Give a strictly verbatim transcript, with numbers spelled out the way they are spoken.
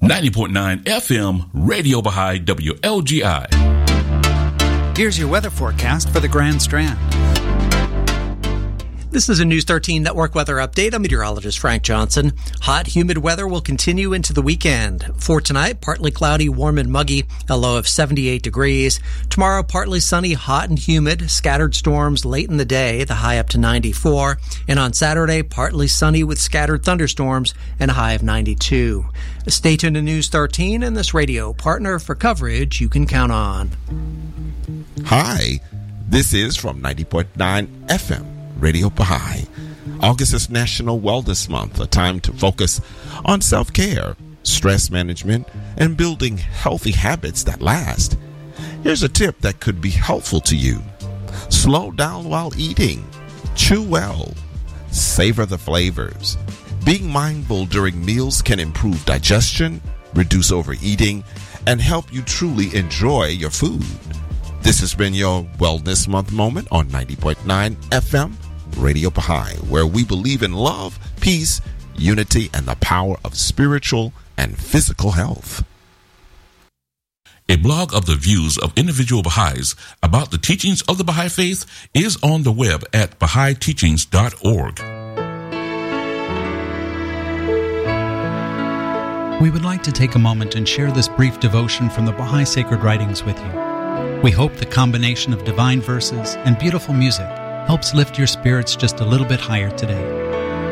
ninety point nine F M, Radio Baha'i, W L G I. Here's your weather forecast for the Grand Strand. This is a News thirteen Network weather update. I'm meteorologist Frank Johnson. Hot, humid weather will continue into the weekend. For tonight, partly cloudy, warm and muggy, a low of seventy-eight degrees. Tomorrow, partly sunny, hot and humid, scattered storms late in the day, the high up to ninety-four. And on Saturday, partly sunny with scattered thunderstorms and a high of ninety-two. Stay tuned to News thirteen and this radio partner for coverage you can count on. Hi, this is from ninety point nine F M. Radio Baha'i. August is National Wellness Month, a time to focus on self-care, stress management, and building healthy habits that last. Here's a tip that could be helpful to you. Slow down while eating. Chew well. Savor the flavors. Being mindful during meals can improve digestion, reduce overeating, and help you truly enjoy your food. This has been your Wellness Month moment on ninety point nine F M. Radio Baha'i, where we believe in love, peace, unity, and the power of spiritual and physical health. A blog of the views of individual Baha'is about the teachings of the Baha'i Faith is on the web at baha'i teachings dot org. We would like to take a moment and share this brief devotion from the Baha'i Sacred Writings with you. We hope the combination of divine verses and beautiful music helps lift your spirits just a little bit higher today.